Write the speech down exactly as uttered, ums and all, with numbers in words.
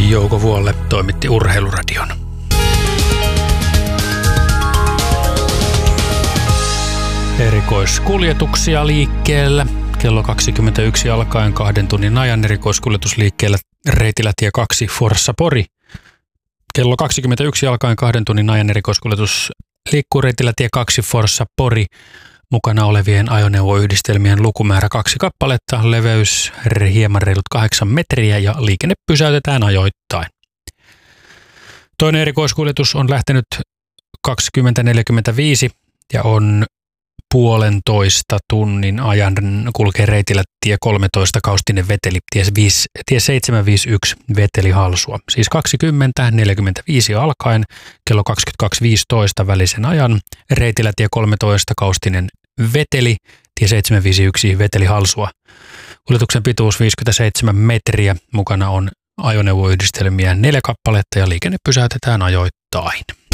Jouko Vuolle toimitti Urheiluradion. Erikoiskuljetuksia liikkeellä. Kello kaksikymmentäyksi alkaen kahden tunnin ajan erikoiskuljetusliikkeellä reitillä tie kaksi Forssa Pori. Kello kaksikymmentäyksi alkaen kahden tunnin ajan erikoiskuljetus liikkuu reitillä tie kaksi Forssa Pori. Mukana olevien ajoneuvoyhdistelmien lukumäärä kaksi kappaletta, leveys hieman reilut kahdeksan metriä ja liikenne pysäytetään ajoittain. Toinen erikoiskuljetus on lähtenyt kaksikymmentä neljäkymmentäviisi ja on puolentoista tunnin ajan kulkee reitillä tie kolmetoista Kaustinen Veteli, tie, viisi, tie seitsemän viisi yksi Veteli Halsua. Siis kaksikymmentä neljäkymmentäviisi alkaen kello kaksikymmentäkaksi viisitoista välisen ajan reitillä tie kolmetoista Kaustinen Veteli, tie seitsemän viisi yksi Veteli Halsua. Kuljetuksen pituus viisikymmentäseitsemän metriä, mukana on ajoneuvoyhdistelmiä neljä kappaletta ja liikenne pysäytetään ajoittain.